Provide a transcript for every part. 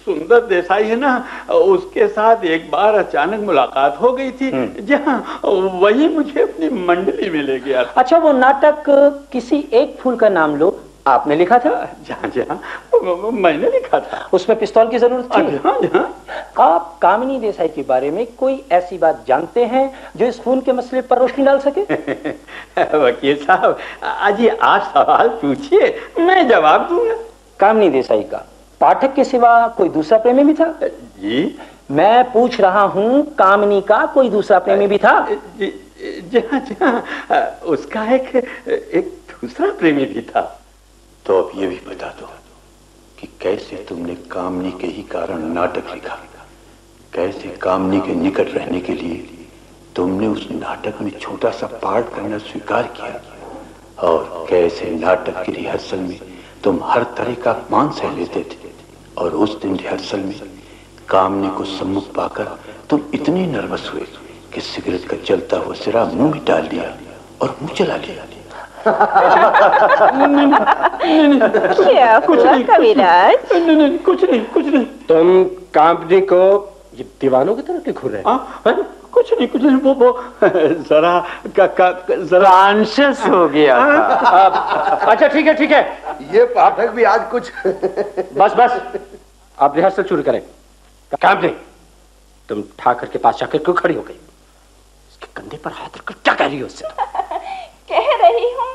सुंदर देसाई है ना, उसके साथ एक बार अचानक मुलाकात हो गई थी। जहाँ वही मुझे अपनी मंडली में ले गया था। अच्छा, वो नाटक किसी एक फूल का नाम लो आपने लिखा था? जहाँ जहाँ मैंने लिखा था। उसमें पिस्तौल की जरूरत थी? हाँ जहाँ। आप कामिनी देसाई के बारे में कोई ऐसी बात जानते हैं जो इस खून के मसले पर रोशनी डाल सके? वकील साहब, अजी आप सवाल पूछिए, मैं जवाब दूंगा। कामिनी देसाई का पाठक के सिवा कोई दूसरा प्रेमी भी था? जी मैं पूछ रहा हूँ, कामिनी का कोई दूसरा प्रेमी भी था? जहाँ जहाँ उसका एक दूसरा प्रेमी भी था। तो अब ये भी बता दो कि कैसे तुमने कामनी के ही कारण नाटक लिखा, कैसे कामनी के निकट रहने के लिए तुमने उस नाटक में छोटा सा पार्ट करना स्वीकार किया, और कैसे नाटक की रिहर्सल में तुम हर तरह का अपमान सह लेते थे, और उस दिन रिहर्सल में कामनी को सम्मुख पाकर तुम इतने नर्वस हुए कि सिगरेट का जलता हुआ सिरा मुंह में डाल लिया और मुंह चला लिया। क्या हुआ कविराज? नहीं, कुछ नहीं। तुम कामनी को ये दीवानों की तरह क्यों घूर रहे हैं? कुछ नहीं, वो जरा कॉन्शियस हो गया था। अच्छा ठीक है। ये पाठक भी आज कुछ बस आप रिहर्सल शुरू करें। कामनी, तुम ठाकर के पास जाकर क्यों खड़ी हो गई? इसके कंधे पर हाथ रखकर क्या कह रही हो उससे? कह रही हूँ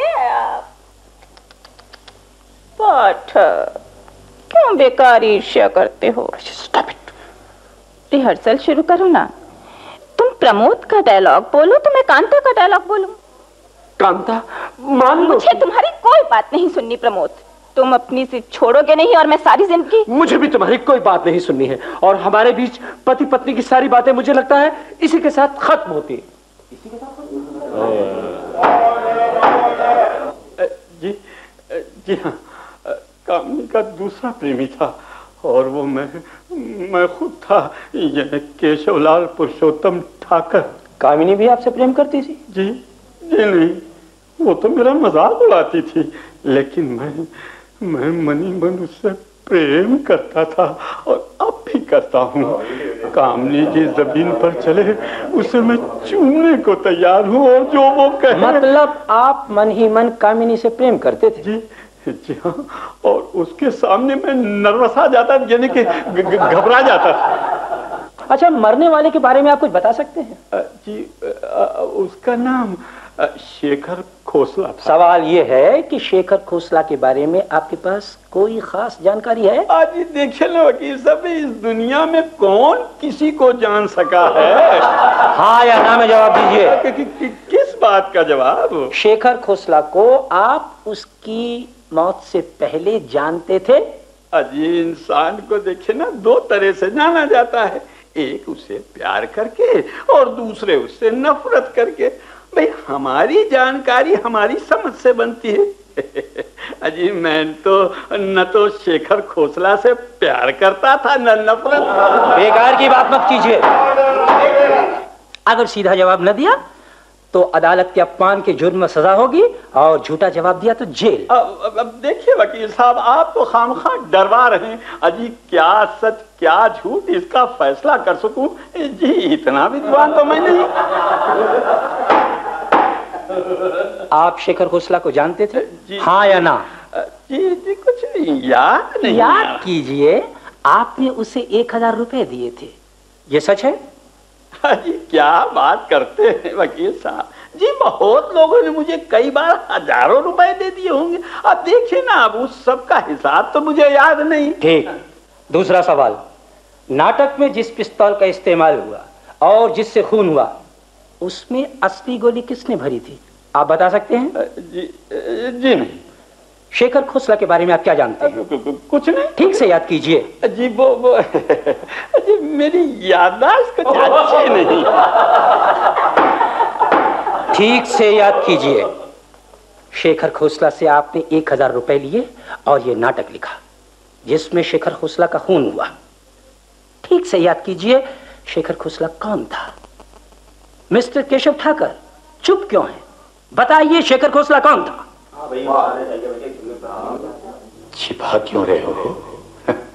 पाठक, क्यों बेकार ईर्ष्या करते हो? रिहर्सल शुरू करो ना। तुम प्रमोद का डायलॉग बोलो तो मैं कांता का डायलॉग बोलूं। कांता, मान लो मुझे तुम्हारी कोई बात नहीं सुननी प्रमोद। तुम अपनी से छोड़ोगे नहीं और मैं सारी जिंदगी। मुझे भी तुम्हारी कोई बात नहीं सुननी है, और हमारे बीच पति पत्नी की सारी बातें मुझे लगता है इसी के साथ खत्म होती है। जी हाँ, कामनी का दूसरा प्रेमी था, और वो मैं खुद था, यह केशवलाल पुरुषोत्तम ठाकर। कामिनी भी आपसे प्रेम करती थी? जी नहीं, वो तो मेरा मजाक उड़ाती थी, लेकिन मैं मनी मन उससे प्रेम करता था, और अब भी करता हूँ। कामनी जिस जमीन पर चले उसे मैं चूमने को तैयार हूँ, और जो वो कहे। मतलब आप मन ही मन कामिनी से प्रेम करते थे? जी हाँ, और उसके सामने मैं नर्वस आ जाता, यानी कि घबरा जाता था। अच्छा, मरने वाले के बारे में आप कुछ बता सकते हैं? जी, उसका नाम शेखर खोसला था। सवाल ये है कि शेखर खोसला के बारे में आपके पास कोई खास जानकारी है? आज देखिए ना वकील साहब, इस दुनिया में कौन किसी को जान सका है? हाँ या ना में जवाब दीजिए। किस बात का जवाब? शेखर खोसला को आप उसकी मौत से पहले जानते थे? अजी, इंसान को देखिए ना, दो तरह से जाना जाता है, एक उसे प्यार करके और दूसरे उससे नफरत करके। भाई, हमारी जानकारी हमारी समझ से बनती है। अजी, मैं न तो शेखर खोसला से प्यार करता था, न नफरत। बेकार की बात मत कीजिए। अगर सीधा जवाब न दिया तो अदालत के अपमान के जुर्म में सजा होगी, और झूठा जवाब दिया तो जेल। अब देखिए वकील साहब, आप तो खामखा डरवा रहे हैं। अजी, क्या सच क्या झूठ इसका फैसला कर सकूं? जी, इतना विद्वान तो मैं नहीं। आप शेखर खोसला को जानते थे? जी, हाँ या ना? जी कुछ नहीं, याद नहीं। याद कीजिए, आपने उसे 1000 रुपए दिए थे, ये सच है? जी, क्या बात करते हैं वकील साहब जी, बहुत लोगों ने मुझे कई बार हजारों रुपए दे दिए होंगे। अब देखिए ना, अब उस सब का हिसाब तो मुझे याद नहीं। ठीक, दूसरा सवाल, नाटक में जिस पिस्तौल का इस्तेमाल हुआ और जिससे खून हुआ, उसमें असली गोली किसने भरी थी, आप बता सकते हैं? जी नहीं। शेखर खोसला के बारे में आप क्या जानते हैं? कुछ नहीं। ठीक से याद कीजिए। जी, वो जी, मेरी याददाश्त कुछ अच्छी नहीं। ठीक से याद कीजिए। शेखर खोसला से आपने 1000 रुपए लिए और ये नाटक लिखा जिसमें शेखर खोसला का खून हुआ। ठीक से याद कीजिए, शेखर खोसला कौन था? मिस्टर केशव ठाकर, चुप क्यों हैं? बताइए, शेखर खोसला कौन था? छिपा क्यों रहे हो?